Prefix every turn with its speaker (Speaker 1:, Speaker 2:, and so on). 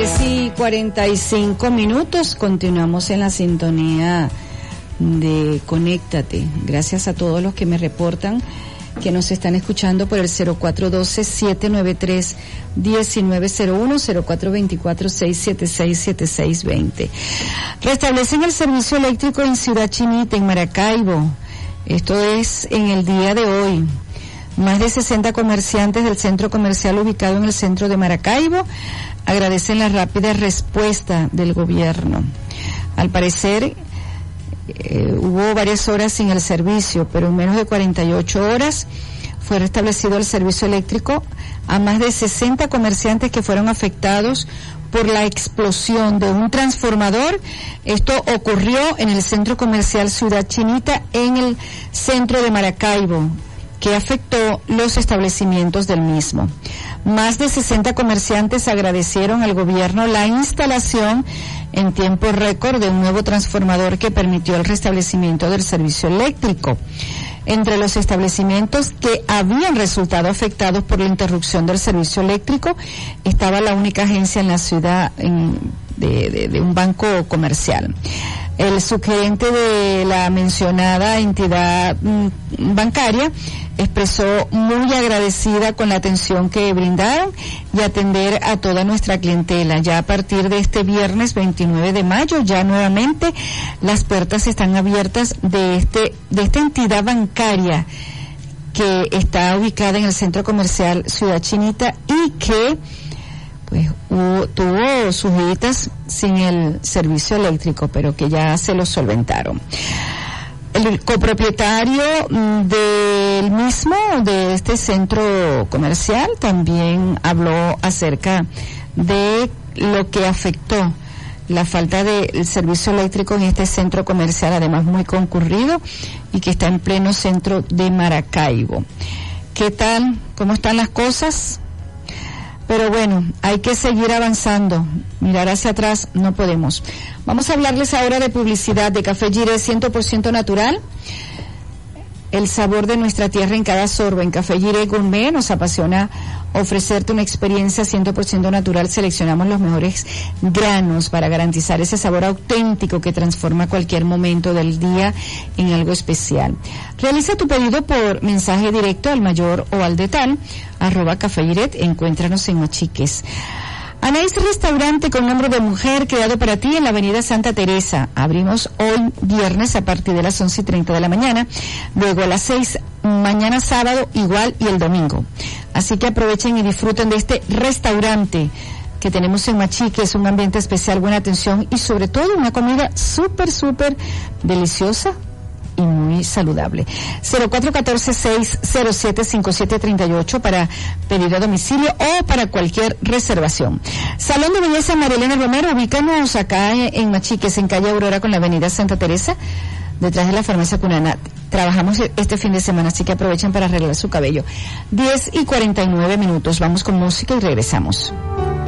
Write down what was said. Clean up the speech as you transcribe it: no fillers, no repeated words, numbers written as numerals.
Speaker 1: 10:45, continuamos en la sintonía de Conéctate. Gracias a todos los que me reportan que nos están escuchando por el 0412-793-1901, 0424-676-7620. Restablecen el servicio eléctrico en Ciudad Chinita, en Maracaibo. Esto es en el día de hoy. Más de 60 comerciantes del centro comercial ubicado en el centro de Maracaibo agradecen la rápida respuesta del gobierno. Al parecer, hubo varias horas sin el servicio, pero en menos de 48 horas fue restablecido el servicio eléctrico a más de 60 comerciantes que fueron afectados por la explosión de un transformador. Esto ocurrió en el centro comercial Ciudad Chinita, en el centro de Maracaibo, que afectó los establecimientos del mismo. Más de 60 comerciantes agradecieron al gobierno la instalación en tiempo récord de un nuevo transformador que permitió el restablecimiento del servicio eléctrico. Entre los establecimientos que habían resultado afectados por la interrupción del servicio eléctrico estaba la única agencia en la ciudad de un banco comercial. El subgerente de la mencionada entidad bancaria expresó muy agradecida con la atención que brindaron y atender a toda nuestra clientela. Ya a partir de este viernes 29 de mayo, ya nuevamente las puertas están abiertas de esta entidad bancaria que está ubicada en el centro comercial Ciudad Chinita y que pues tuvo sus días sin el servicio eléctrico, pero que ya se lo solventaron. El copropietario del mismo, de este centro comercial, también habló acerca de lo que afectó la falta del servicio eléctrico en este centro comercial, además muy concurrido y que está en pleno centro de Maracaibo. ¿Qué tal? ¿Cómo están las cosas? Pero bueno, hay que seguir avanzando. Mirar hacia atrás no podemos. Vamos a hablarles ahora de publicidad de Café Giré 100% natural. El sabor de nuestra tierra en cada sorbo. En Café Giré Gourmet nos apasiona ofrecerte una experiencia 100% natural. Seleccionamos los mejores granos para garantizar ese sabor auténtico que transforma cualquier momento del día en algo especial. Realiza tu pedido por mensaje directo al mayor o al de tal, @Café Giret. Encuéntranos en Machiques. Anaís Restaurante con nombre de mujer, creado para ti en la avenida Santa Teresa. Abrimos hoy viernes a partir de las 11:30 de la mañana, luego a las 6 mañana sábado igual y el domingo. Así que aprovechen y disfruten de este restaurante que tenemos en Machiques, un ambiente especial, buena atención y sobre todo una comida súper deliciosa y muy saludable. 0414-607-5738 para pedir a domicilio o para cualquier reservación. Salón de Belleza Marilena Romero, ubícanos acá en Machiques, en calle Aurora con la avenida Santa Teresa, detrás de la farmacia Cunana. Trabajamos este fin de semana, así que aprovechen para arreglar su cabello. 10:49. Vamos con música y regresamos.